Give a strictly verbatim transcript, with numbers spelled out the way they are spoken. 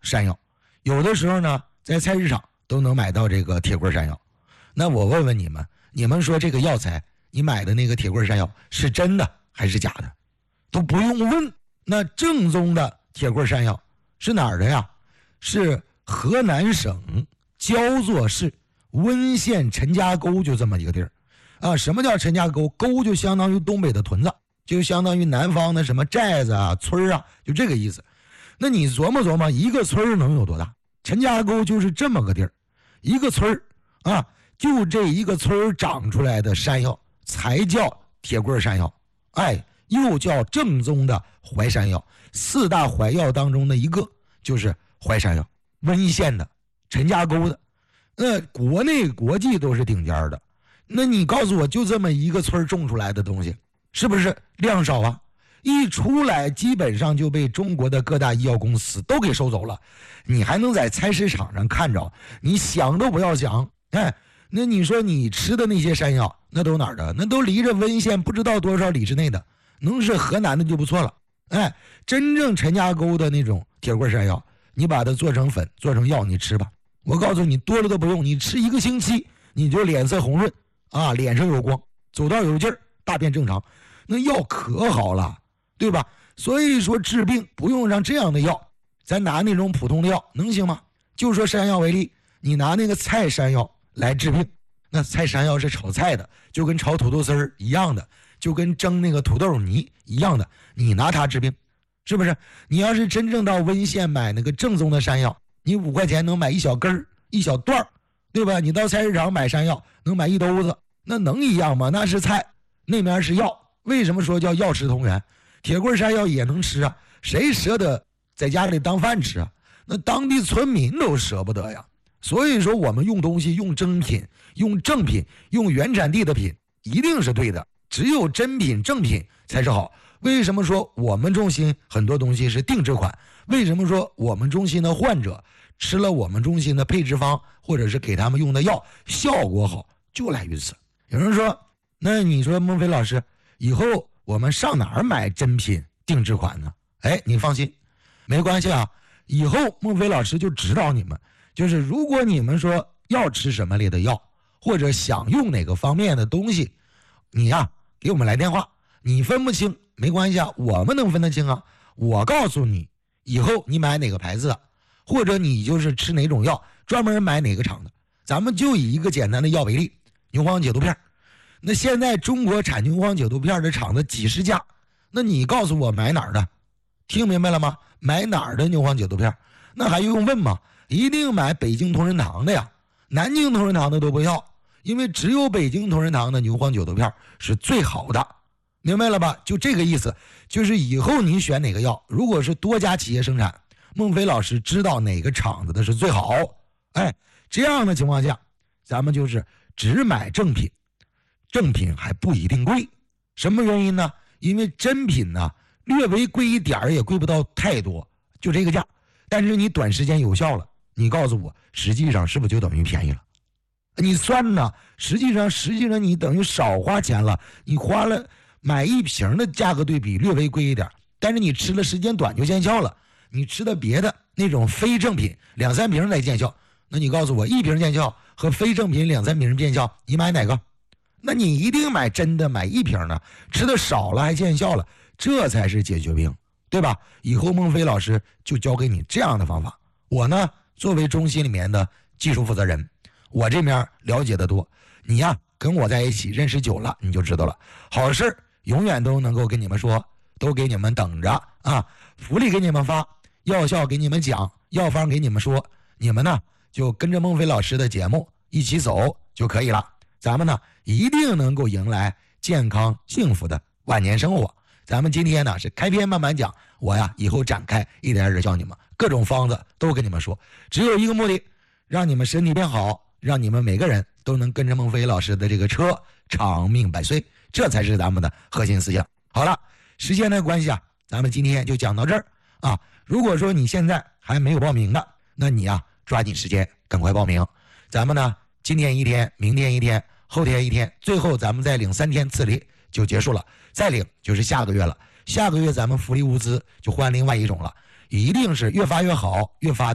山药，有的时候呢在菜市场都能买到这个铁棍山药。那我问问你们，你们说这个药材你买的那个铁棍山药是真的还是假的？都不用问，那正宗的铁棍山药是哪儿的呀？是河南省焦作市温县陈家沟，就这么一个地儿啊。什么叫陈家沟？沟就相当于东北的屯子，就相当于南方的什么寨子啊村啊，就这个意思。那你琢磨琢磨，一个村能有多大？陈家沟就是这么个地儿，一个村啊，就这一个村长出来的山药才叫铁棍山药，哎，又叫正宗的淮山药。四大淮药当中的一个就是淮山药，温县的，陈家沟的，那国内国际都是顶尖的。那你告诉我，就这么一个村种出来的东西，是不是量少啊？一出来基本上就被中国的各大医药公司都给收走了，你还能在菜市场上看着，你想都不要想。哎，那你说你吃的那些山药，那都哪儿的？那都离着温县不知道多少里之内的，能是河南的就不错了。哎，真正陈家沟的那种铁棍山药，你把它做成粉做成药你吃吧，我告诉你多了都不用，你吃一个星期你就脸色红润啊，脸上有光，走道有劲儿，大便正常，那药可好了，对吧？所以说治病不用让这样的药，咱拿那种普通的药能行吗？就说山药为例，你拿那个菜山药来治病，那菜山药是炒菜的，就跟炒土豆丝儿一样的，就跟蒸那个土豆泥一样的，你拿它治病，是不是？你要是真正到温县买那个正宗的山药，你五块钱能买一小根儿一小段儿，对吧？你到菜市场买山药能买一兜子，那能一样吗？那是菜，那面是药。为什么说叫药食同源？铁棍山药也能吃啊，谁舍得在家里当饭吃啊？那当地村民都舍不得呀。所以说我们用东西用真品，用正品，用原产地的品，一定是对的，只有真品正品才是好。为什么说我们中心很多东西是定制款？为什么说我们中心的患者吃了我们中心的配置方，或者是给他们用的药效果好，就来于此。有人说，那你说孟非老师，以后我们上哪儿买真品定制款呢？哎，你放心，没关系啊，以后孟非老师就指导你们，就是如果你们说要吃什么类的药，或者想用哪个方面的东西，你呀给我们来电话，你分不清没关系啊，我们能分得清啊。我告诉你，以后你买哪个牌子的，或者你就是吃哪种药，专门买哪个厂的，咱们就以一个简单的药为例，牛黄解毒片。那现在中国产牛黄解毒片的厂子几十家，那你告诉我买哪儿的？听明白了吗？买哪儿的牛黄解毒片？那还用问吗？一定买北京同仁堂的呀，南京同仁堂的都不要，因为只有北京同仁堂的牛黄解毒片是最好的，明白了吧？就这个意思，就是以后你选哪个药，如果是多家企业生产，孟非老师知道哪个厂子的是最好，哎，这样的情况下，咱们就是只买正品，正品还不一定贵，什么原因呢？因为真品呢略微贵一点也贵不到太多，就这个价，但是你短时间有效了，你告诉我实际上是不是就等于便宜了？你算呢，实际上实际上你等于少花钱了，你花了买一瓶的价格对比略微贵一点，但是你吃了时间短就见效了。你吃的别的那种非正品两三瓶来见效，那你告诉我一瓶见效和非正品两三瓶见效，你买哪个？那你一定买真的，买一瓶呢，吃的少了还见效了，这才是解决病，对吧？以后孟非老师就教给你这样的方法。我呢作为中心里面的技术负责人，我这边了解的多，你呀跟我在一起认识久了，你就知道了。好事永远都能够跟你们说，都给你们等着啊，福利给你们发，药效给你们讲，药方给你们说，你们呢就跟着孟非老师的节目一起走就可以了。咱们呢一定能够迎来健康幸福的晚年生活。咱们今天呢是开篇慢慢讲，我呀以后展开一点点教你们，各种方子都跟你们说，只有一个目的，让你们身体变好，让你们每个人都能跟着孟非老师的这个车长命百岁，这才是咱们的核心思想。好了，时间的关系啊，咱们今天就讲到这儿啊。如果说你现在还没有报名的，那你啊抓紧时间赶快报名。咱们呢今天一天，明天一天，后天一天，最后咱们再领三天次礼就结束了，再领就是下个月了。下个月咱们福利物资就换另外一种了，一定是越发越好，越发